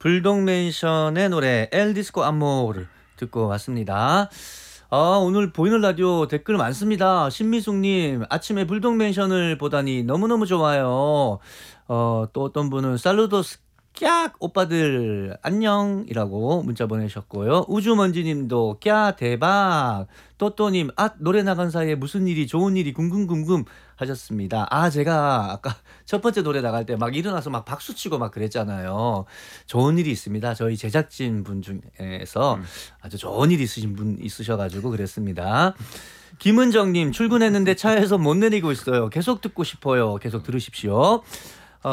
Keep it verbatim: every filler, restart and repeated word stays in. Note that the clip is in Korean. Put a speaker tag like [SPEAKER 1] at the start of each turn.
[SPEAKER 1] 불독맨션의 노래 엘 디스코 아모르 듣고 왔습니다. 아, 오늘 보이는 라디오 댓글 많습니다. 신미숙님, 아침에 불독맨션을 보다니 너무너무 좋아요. 어, 또 어떤 분은 살루도스 깍 오빠들 안녕이라고 문자 보내셨고요. 우주먼지님도 깍 대박. 또또님, 아 노래 나간 사이에 무슨 일이 좋은 일이 궁금궁금 하셨습니다. 아 제가 아까 첫 번째 노래 나갈 때 막 일어나서 막 박수 치고 막 그랬잖아요. 좋은 일이 있습니다. 저희 제작진 분 중에서
[SPEAKER 2] 음.
[SPEAKER 1] 아주 좋은 일이 있으신 분 있으셔가지고 그랬습니다. 김은정님, 출근했는데 차에서 못 내리고 있어요. 계속 듣고 싶어요. 계속 들으십시오.